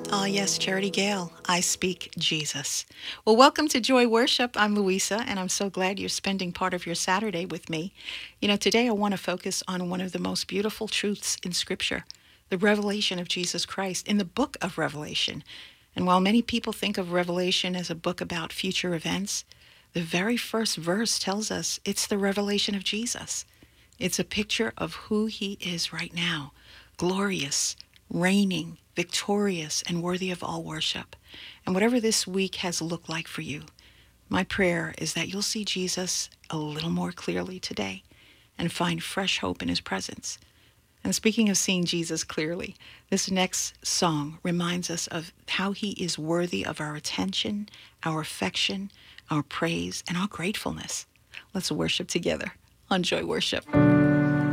Ah, yes, Charity Gale. I speak Jesus. Well, welcome to Joy Worship. I'm Louisa, and I'm so glad you're spending part of your Saturday with me. Today I want to focus on one of the most beautiful truths in Scripture, the revelation of Jesus Christ in the book of Revelation. And while many people think of Revelation as a book about future events, the very first verse tells us it's the revelation of Jesus. It's a picture of who he is right now, glorious, reigning, victorious, and worthy of all worship. And whatever this week has looked like for you, my prayer is that you'll see Jesus a little more clearly today and find fresh hope in his presence. And speaking of seeing Jesus clearly, this next song reminds us of how he is worthy of our attention, our affection, our praise, and our gratefulness. Let's worship together on Joy Worship.